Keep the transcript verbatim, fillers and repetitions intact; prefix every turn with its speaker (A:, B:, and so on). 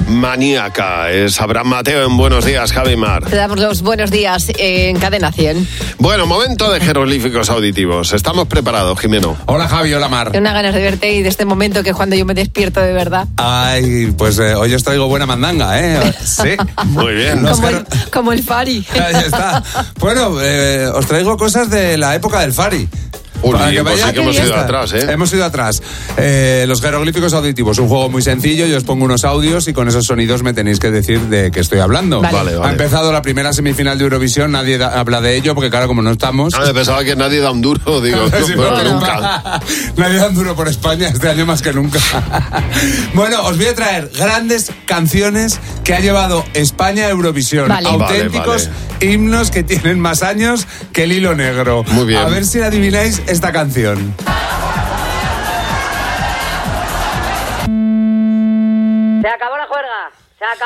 A: maníaca. Es Abraham Mateo en Buenos Días, Javi Mar.
B: Te damos los buenos días en Cadena cien.
A: Bueno, momento de jeroglíficos auditivos. Estamos preparados, Jimeno.
C: Hola, Javi, hola, Mar.
B: Tengo unas ganas de verte y de este momento que es cuando yo me despierto de verdad.
C: Ay, pues eh, hoy os traigo buena mandanga, ¿eh? Sí.
A: Muy bien.
C: No,
B: Como
C: es
B: el,
C: que-
B: como el Fari.
C: Ahí está. Bueno, eh, os traigo cosas de la época del Fari.
A: Uy,
C: Para que
A: pues sí
C: vaya-
A: que hemos
B: Qué
A: ido
B: bien.
A: atrás, ¿eh?
C: Hemos ido atrás. Eh, los jeroglíficos auditivos, un juego muy sencillo. Yo os pongo unos audios y con esos sonidos me tenéis que decir de qué estoy hablando.
B: Vale.
A: Vale, vale.
C: Ha empezado la primera semifinal de Eurovisión, nadie da- habla de ello porque, claro, como no estamos.
A: Ah, me pensaba que nadie da un duro, digo,
C: Sí,
A: pero
C: porque
A: nunca.
C: Nadie da un duro por España este año más que nunca. Bueno, os voy a traer grandes canciones que ha llevado España a Eurovisión.
B: Vale.
C: Auténticos
A: Vale,
C: himnos que tienen más años que el hilo negro.
A: Muy bien.
C: A ver si adivináis esta canción.
D: Se acabó la juerga. Se acabó.